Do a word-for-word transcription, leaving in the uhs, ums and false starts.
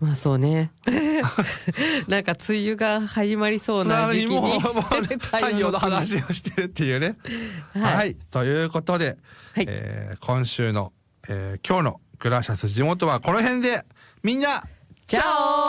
まあそうねなんか梅雨が始まりそうな時期にもうもう太陽の話をしてるっていうねはい、はい、ということで、はい、えー、今週の、えー、今日のグラシャス地元はこの辺でみんなチャオ。